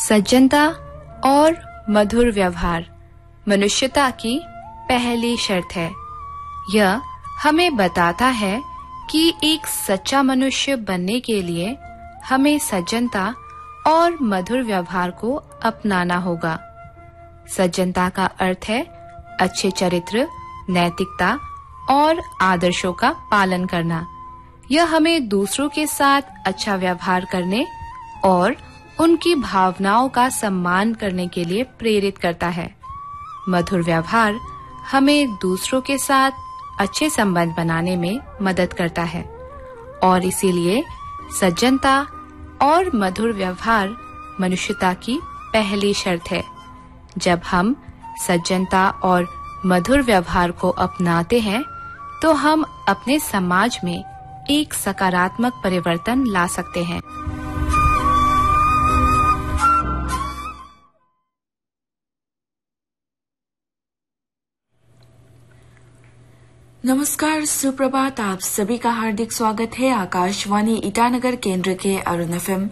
सज्जनता और मधुर व्यवहार मनुष्यता की पहली शर्त है। यह हमें बताता है कि एक सच्चा मनुष्य बनने के लिए हमें सज्जनता और मधुर व्यवहार को अपनाना होगा। सज्जनता का अर्थ है अच्छे चरित्र, नैतिकता और आदर्शों का पालन करना। यह हमें दूसरों के साथ अच्छा व्यवहार करने और उनकी भावनाओं का सम्मान करने के लिए प्रेरित करता है। मधुर व्यवहार हमें दूसरों के साथ अच्छे संबंध बनाने में मदद करता है और इसीलिए सज्जनता और मधुर व्यवहार मनुष्यता की पहली शर्त है। जब हम सज्जनता और मधुर व्यवहार को अपनाते हैं तो हम अपने समाज में एक सकारात्मक परिवर्तन ला सकते हैं। नमस्कार, सुप्रभात। आप सभी का हार्दिक स्वागत है आकाशवाणी ईटानगर केंद्र के अरुण FM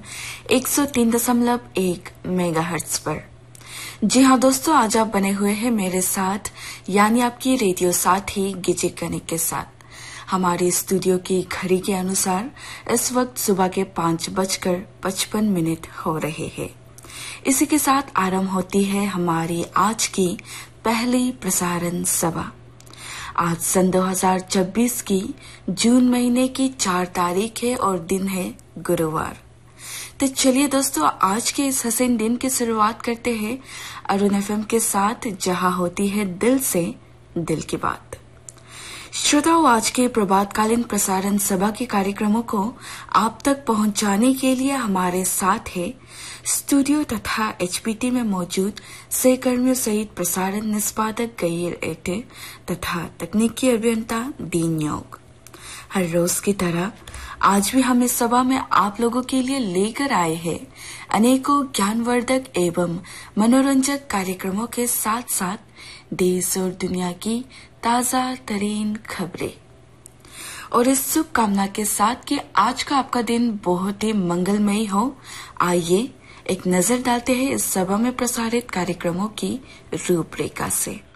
103.1 मेगाहर्ट्ज पर। जी हाँ दोस्तों, आज आप बने हुए हैं मेरे साथ, यानी आपकी रेडियो साथी गिजी कनिक के साथ। हमारी स्टूडियो की घड़ी के अनुसार इस वक्त सुबह के 5:55 हो रहे हैं। इसी के साथ आरंभ होती है हमारी आज की पहली प्रसारण सभा। आज सन 2026 की जून महीने की 4 तारीख है और दिन है गुरुवार। तो चलिए दोस्तों, आज के इस हसीन दिन की शुरुआत करते हैं अरुण FM के साथ, जहां होती है दिल से दिल की बात। श्रोताओं, आज के प्रभातकालीन प्रसारण सभा के कार्यक्रमों को आप तक पहुंचाने के लिए हमारे साथ है स्टूडियो तथा HPT में मौजूद सहकर्मियों सहित प्रसारण निष्पादक गैर एटे तथा तकनीकी अभियंता दीन योग। हर रोज की तरह आज भी हम इस सभा में आप लोगों के लिए लेकर आए हैं अनेकों ज्ञानवर्धक एवं मनोरंजक कार्यक्रमों के साथ साथ देश और दुनिया की ताजा तरीन खबरें। और इस शुभकामना के साथ कि आज का आपका दिन बहुत ही मंगलमय हो, आइए एक नजर डालते हैं इस सभा में प्रसारित कार्यक्रमों की रूपरेखा से।